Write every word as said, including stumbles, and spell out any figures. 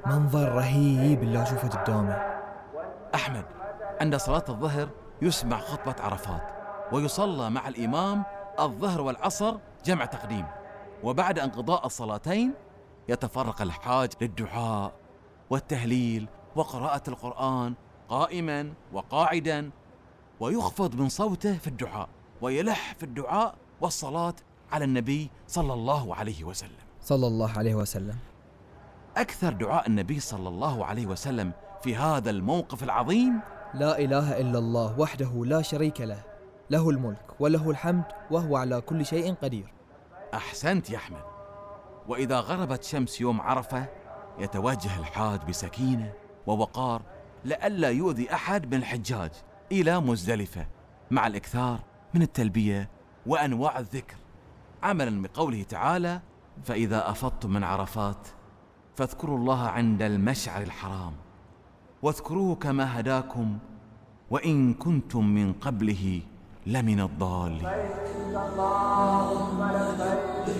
منظر رهيب اللي أشوفه قدامي. أحمد، عند صلاة الظهر يسمع خطبة عرفات، ويصلى مع الإمام الظهر والعصر جمع تقديم، وبعد انقضاء الصلاتين يتفرق الحاج للدعاء والتهليل وقراءة القرآن قائما وقاعدا، ويخفض من صوته في الدعاء ويلح في الدعاء والصلاة على النبي صلى الله عليه وسلم. صلى الله عليه وسلم. أكثر دعاء النبي صلى الله عليه وسلم في هذا الموقف العظيم: لا إله إلا الله وحده لا شريك له، له الملك وله الحمد وهو على كل شيء قدير. أحسنت يا أحمد. وإذا غربت شمس يوم عرفة يتوجه الحاج بسكينة ووقار لئلا يؤذي أحد من الحجاج إلى مزدلفة، مع الإكثار من التلبية وأنواع الذكر، عملا بقوله تعالى: فإذا أفضتم من عرفات فاذكروا الله عند المشعر الحرام واذكروه كما هداكم وإن كنتم من قبله لمن الضالين.